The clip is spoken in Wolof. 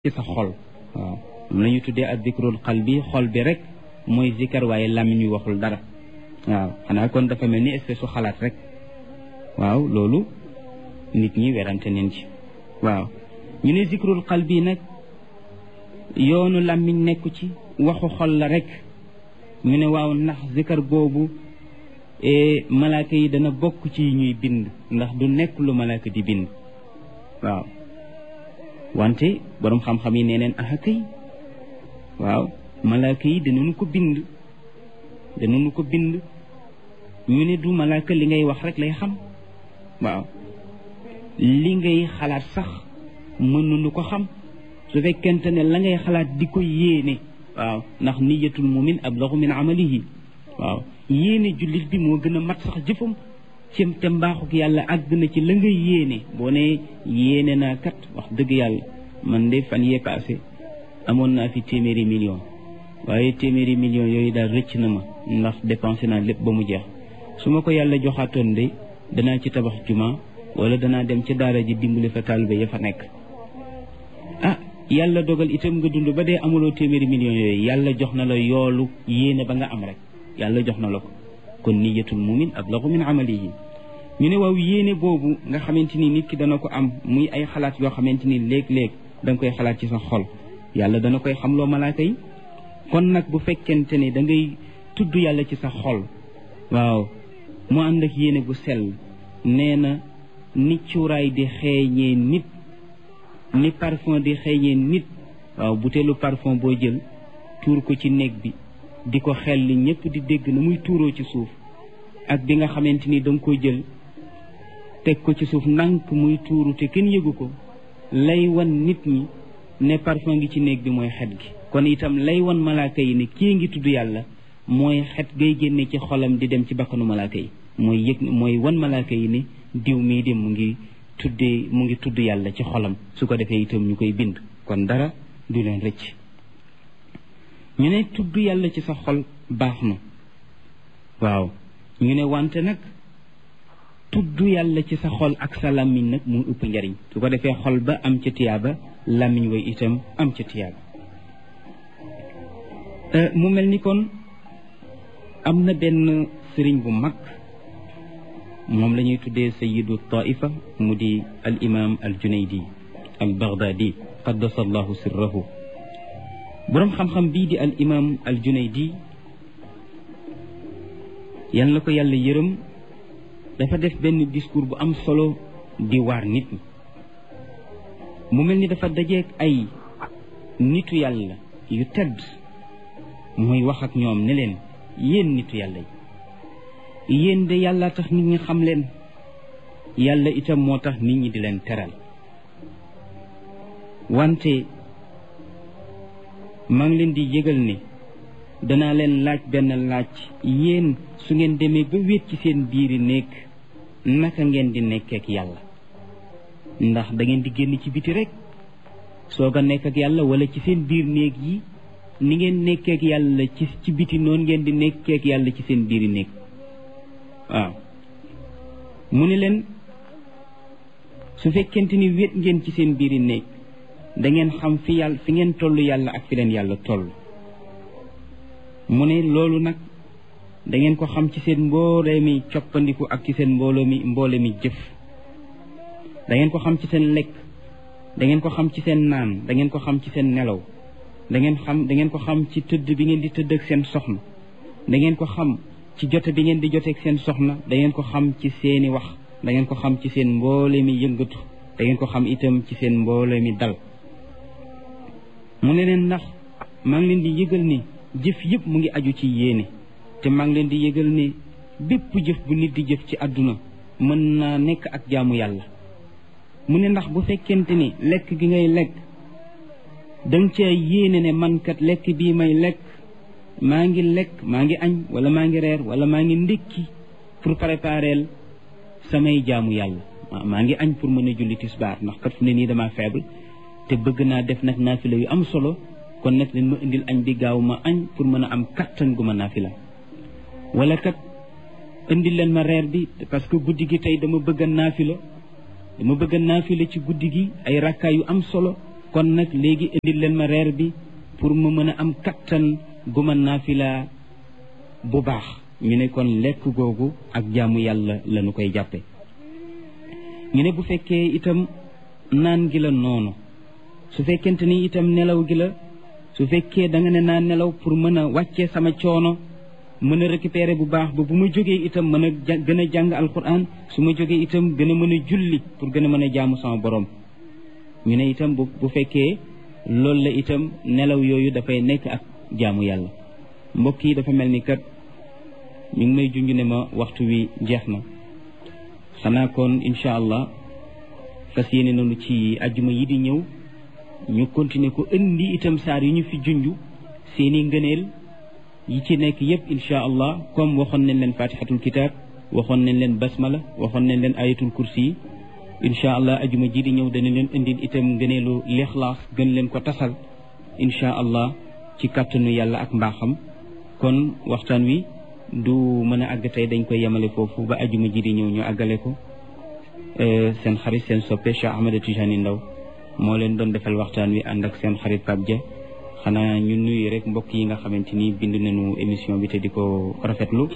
ci sa xol waaw moom la ñu tuddee ak zikrul qalbi xol bi rek mooy zikar waaye làmmiñ wi waxul dara waaw xanaa kon dafa mel ni espèce su xalaat rek waaw loolu nit ñi werante neen ci waaw ñu ne zikrul qalbi nag yoonu làmmiñ nekku ci waxu xol la rek ñu ne waaw ndax zikar boobu malaaka yi dana bokk ci ñuy bind ndax du nekk lu malaaka di bind waaw wante borom xam-xam yi nee neen aha kay waaw malaaka yi danañu ko bind ñu ne du malaaka li ngay wax rek lay xam waaw li ngay xalaat sax mënuñu ko xam su fekkente ne la ngay xalaat di ko yéene waaw ndax niyatul mumin ablagu min amalihi waaw yéene jullit bi moo gën a mat sax jëfam ci te mbaaxuk yàlla àgg na ci la ngay yéene boo ne yéene naa kat wax dëgg yàlla man de fan yee passé amoon naa fi téeméeri million waaye téeméeri million yooyu daal rëcc na ma ndax dépensé naa lépp ba mu jeex su ma ko yàlla joxaatoon de danaa ci tabax juma wala danaa dem ca daara ji dimbali fa taalibe ya fa nekk ah yàlla dogal itam nga dund ba dee amuloo téeméeri million yooyu yàlla jox na la yoolu yéene ba nga am rek yàlla jox na la ko kon niyatul mumin ablagu min amalihi ñu ne waaw yéene boobu nga xamante ni nit ki dana ko am muy ay xalaat yoo xamante ni léeg-léeg da nga koy xalaat ci sa xol yàlla dana koy xamloo malaaka yi kon nag bu fekkente ne da ngay tudd yàlla ci sa xol waaw mu ànd ak yéene bu sell nee na ni cuuraay di xeeñee nit ni parfum di xeeñee nit waaw buteelu parfum boo jël tuur ko ci néeg bi di ko xel li ñëpp di dégg na muy tuuroo ci suuf ak bi nga xamante ni da nga ko jël teg ko ci suuf ndànk muy tuuru te kenn yëgu ko lay wan nit ñi ne parfum ngi ci néeg bi mooy xet gi kon itam lay wan malaaka yi ne kii ngi tudd yàlla mooy xet gay génne ci xolam di dem ci bakkanu malaaka yi mooy wan malaaka yi ne diw mii de mu ngi tudd yàlla ci xolam su ko defee itam ñu koy bind kon dara du leen rëcc ñu ne tudd yàlla ci sa xol baax na waaw ñu ne wante nag tudd yàlla ci sa xol ak sa làmmiñ nag mu ëpp njariñ su ko defee xol ba am ca tiyaaba làmmiñ way itam am ca tiyaaba mu mel ni kon am na benn sëriñ bu mag moom la ñuy tuddee sayidu taifa mu di al imam al junaydi al baghdadi qaddasa allahu sirrahu boroom xam-xam bii di al imam al junaydi yan la ko yàlla yërëm dafa def benn discours bu am solo di waar nit ñi mu mel ni dafa dajeek ay nitu yàlla yu tedd mooy wax ak ñoom ne leen yéen nitu yàlla yi yéen de yàlla tax nit ñi xam leen yàlla itam moo tax nit ñi di leen teral wante maa ngi leen di yëgal ne danaa leen laaj benn laaj yéen su ngeen demee ba wéet ci seen biiri néeg naka ngeen di nekkeek yàlla ndax da ngeen di génn ci biti rek soog a nekk ak yàlla wala ci seen biir néeg yi ni ngeen nekkeek yàlla ci biti noonu ngeen di nekkeek yàlla ci seen biiri néeg waaw mu ne leen su fekkente ni wéet ngeen ci seen biiri néeg da ngeen xam fi ngeen toll yàlla ak fi leen yàlla toll mu ne loolu nag da ngeen ko xam ci seen mboole mi coppandiku ak ci seen mboole mi jëf da ngeen ko xam ci seen lekk da ngeen ko xam ci seen naan da ngeen ko xam ci seen nelaw da ngeen ko xam ci tëdd bi ngeen di tëdd ak seen soxna da ngeen ko xam ci jote bi ngeen di joteeg seen soxna da ngeen ko xam ci seeni wax da ngeen ko xam ci seen mboole mi yëngatu da ngeen ko xam itam ci seen mboole mi dal mu ne leen ndax maa ngi leen di yëgal ni jëf yëpp mu ngi aju ci yéene te maa ngi leen di yëgal ne bépp jëf bu nit di jëf ci àdduna mën naa nekk ak jaamu yàlla mu ne ndax bu fekkente ni lekk gi ngay lekk danga ca yéene ne man kat lekk bii may lekk maa ngi añ wala maa ngi reer wala maa ngi ndékki pour préparer samay jaamu yàlla maa ngi añ pour mën a julli tisbaar ndax kat fu ne nii damaa faible te bëgg naa def nag naafila yu am solo kon nag leen ma indil añ bi gaaw ma añ pour mën a am kattan gu ma naafila wala kat indil leen ma reer bi parce que guddi gi tey dama bëgg a naafila ci guddi gi ay rakkaa yu am solo kon nag léegi indil leen ma reer bi pour ma mën a am kattan gu ma naafila bu baax. ñu ne kon lekk googu ak jaamu yàlla lañu koy jàppe. ñu ne bu fekkee itam naan gi la noonu, su fekkente ni itam nelaw gi la, su fekkee da nga ne naa nelaw pour mën a wàccee sama coono, mën a récupérer bu baax ba bu ma jógee itam mën a gën a jàng alquran, su ma jógee itam gën a mën a julli pour gën a mën a jaamu sama borom. ñu ne itam bu fekkee loolu la itam nelaw yooyu dafay nekk ak jaamu yàlla. mbokk yi dafa mel ni kat ñu ngi may junj ne ma waxtu wi jeex na. xanaa kon incha allah fas yéene nañu ci ajjuma yi di ñëw ñu continuer ko indi itam saar yi ñu fi junj seeni ngëneel yi ci nekk yépp incha allah, comme waxoon nañ leen fatihatul kitab, waxoon nañ leen basmala, waxoon nañ leen ayatul kursi yi. incha allah ajjuma ji di ñëw dana leen indil itam ngëneelu lixlaas gën leen ko tasal incha allah ci kàttanu yàlla ak mbaaxam. kon waxtaan wi du mën a àgg tey, dañ koy yemale foofu ba ajjuma ji di ñëw ñu àggale ko. seen xarit seen soppe Cheikh Ahmed Tijani Ndaw moo leen doon defal waxtaan wi ànd ak seen xarit Pape Dia. xanaa ñu nuyu rek mbokk yi nga xamante ni bind nañu émission bi te di ko rafetlu.